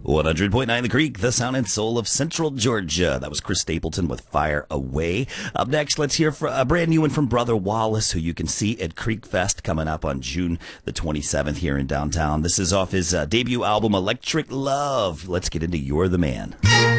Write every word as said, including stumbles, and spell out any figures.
one hundred point nine The Creek, the sound and soul of Central Georgia. That was Chris Stapleton with Fire Away. Up next, let's hear from a brand new one from Brother Wallace, who you can see at Creek Fest coming up on June the twenty-seventh here in downtown. This is off his uh, debut album, Electric Love. Let's get into You're the Man.